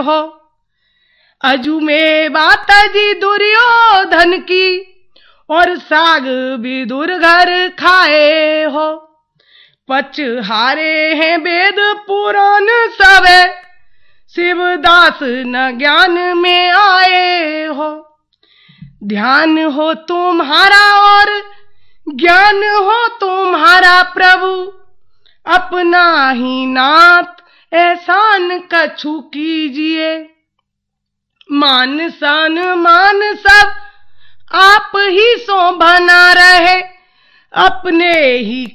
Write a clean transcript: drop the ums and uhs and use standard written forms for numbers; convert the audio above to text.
हो। अजू में बात जी दुर्योधन की और साग भी दुर्घर खाए हो। पच हारे हैं वेद पुराण सब, शिवदास न ज्ञान में आए हो। ध्यान हो तुम्हारा और ज्ञान हो तुम्हारा प्रभु, अपना ही नाथ एहसान कछु कीजिए। मान सम्मान सब आप ही सो बना रहे, अपने ही